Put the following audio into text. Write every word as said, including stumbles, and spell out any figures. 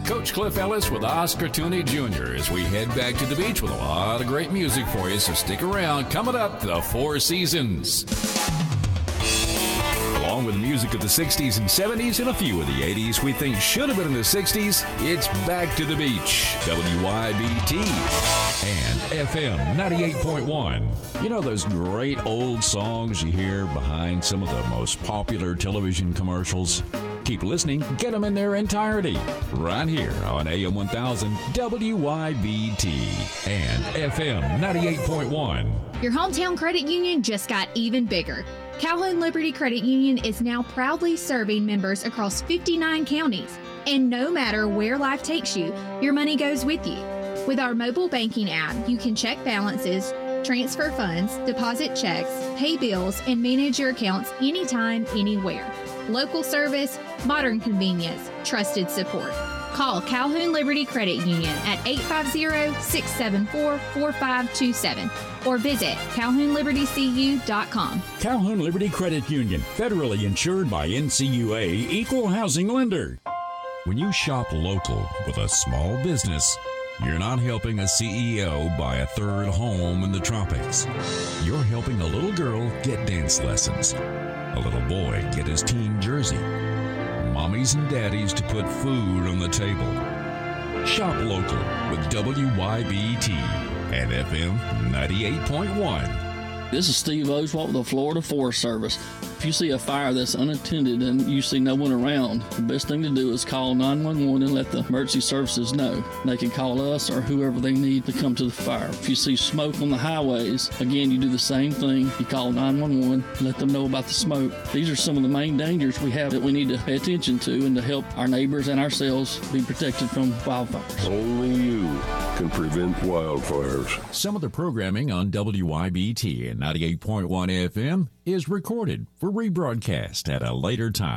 Coach Cliff Ellis with Oscar Tooney Junior as we head back to the beach with a lot of great music for you, so stick around. Coming up, the Four Seasons. Along with the music of the sixties and seventies and a few of the eighties we think should have been in the sixties, it's Back to the Beach, W Y B T and F M ninety-eight point one. You know those great old songs you hear behind some of the most popular television commercials? Keep listening, get them in their entirety, right here on A M one thousand W Y B T and F M ninety-eight point one. Your hometown credit union just got even bigger. Calhoun Liberty Credit Union is now proudly serving members across fifty-nine counties. And no matter where life takes you, your money goes with you. With our mobile banking app, you can check balances, transfer funds, deposit checks, pay bills, and manage your accounts anytime, anywhere. Local service, modern convenience, trusted support. Call Calhoun Liberty Credit Union at eight five zero, six seven four, four five two seven or visit calhoun liberty c u dot com. Calhoun Liberty Credit Union, federally insured by N C U A, equal housing lender. When you shop local with a small business, you're not helping a C E O buy a third home in the tropics. You're helping a little girl get dance lessons, a little boy get his team jersey, mommies and daddies to put food on the table. Shop local with W Y B T and F M ninety-eight point one. This is Steve Oswalt with the Florida Forest Service. If you see a fire that's unattended and you see no one around, the best thing to do is call nine one one and let the emergency services know. They can call us or whoever they need to come to the fire. If you see smoke on the highways, again, you do the same thing. You call nine one one, let them know about the smoke. These are some of the main dangers we have that we need to pay attention to and to help our neighbors and ourselves be protected from wildfires. Only you can prevent wildfires. Some of the programming on W Y B T and ninety-eight point one F M is recorded for rebroadcast at a later time.